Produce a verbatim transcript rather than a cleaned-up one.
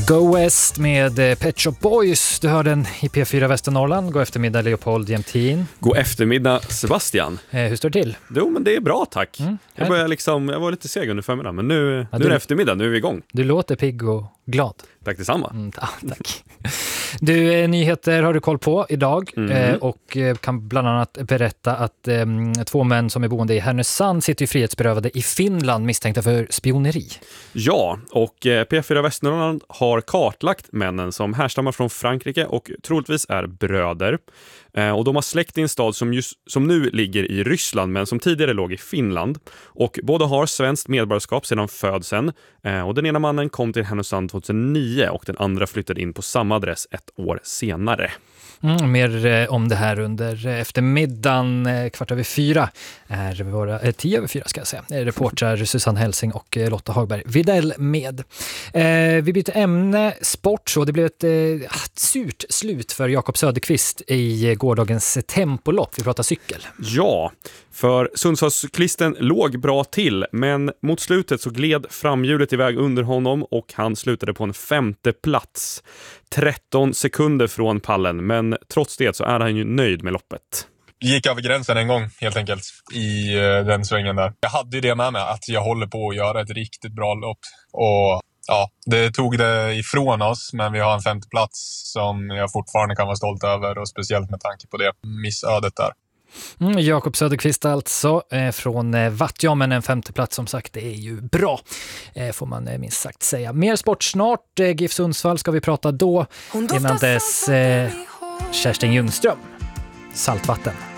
Go West med Pet Shop Boys. Du hör den i P fyra Västernorrland. God eftermiddag Leopold Jämtin. God eftermiddag Sebastian. Eh, hur står det till? Jo, men det är bra, tack. Mm, jag, börjar liksom, jag var lite seg under förmiddagen, men nu, ja, nu är det du, eftermiddag, nu är vi igång. Du låter pigg och glad. Tack detsamma. Mm, ta, tack. Du, eh, nyheter har du koll på idag Mm. eh, och eh, kan bland annat berätta att eh, två män som är boende i Härnösand sitter i frihetsberövade i Finland misstänkta för spioneri. Ja, och eh, P fyra Västernorrland har kartlagt männen som härstammar från Frankrike och troligtvis är bröder. Eh, och de har släkt i en stad som, just, som nu ligger i Ryssland men som tidigare låg i Finland. Och båda har svenskt medborgarskap sedan födseln. Eh, och den ena mannen kom till Härnösand tjugohundranio och den andra flyttade in på samma adress ett år senare. Mm, mer eh, om det här under eh, eftermiddagen eh, kvart över fyra är våra, eh, tio över fyra ska jag säga, är reportrar Susanne Helsing och eh, Lotta Hagberg Videll med. Eh, vi byter ämne, sport, så det blev ett eh, surt slut för Jakob Söderqvist i eh, gårdagens tempolopp. Vi pratar cykel. Ja, för Sundsvallscyklisten låg bra till, men mot slutet så gled framhjulet iväg under honom och han slutade på en femte plats. tretton sekunder från pallen, men trots det så är han ju nöjd med loppet. Gick över gränsen en gång helt enkelt i uh, den svängen där. Jag hade ju det med mig att jag håller på att göra ett riktigt bra lopp och ja, det tog det ifrån oss, men vi har en femte plats som jag fortfarande kan vara stolt över och speciellt med tanke på det missödet där. Mm, Jakob Söderqvist alltså eh, från eh, Vattja, men en femteplats som sagt, det är ju bra eh, får man eh, minst sagt säga. Mer sport snart, eh, GIF Sundsvall ska vi prata då. Innan dess eh, Kerstin Ljungström, Saltvatten.